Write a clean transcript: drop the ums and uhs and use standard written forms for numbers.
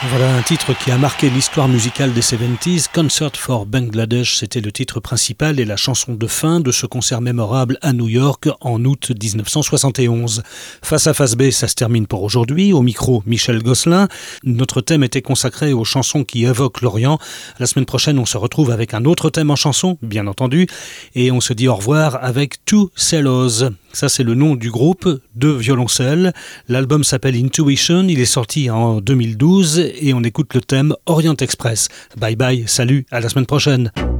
Voilà un titre qui a marqué l'histoire musicale des 70s. Concert for Bangladesh, c'était le titre principal et la chanson de fin de ce concert mémorable à New York en août 1971. Face à Face B, ça se termine pour aujourd'hui. Au micro, Michel Gosselin. Notre thème était consacré aux chansons qui évoquent l'Orient. La semaine prochaine, on se retrouve avec un autre thème en chanson, bien entendu. Et on se dit au revoir avec Two Cellos. Ça, c'est le nom du groupe, deux violoncelles. L'album s'appelle Intuition, il est sorti en 2012 et on écoute le thème Orient Express. Bye bye, salut, à la semaine prochaine.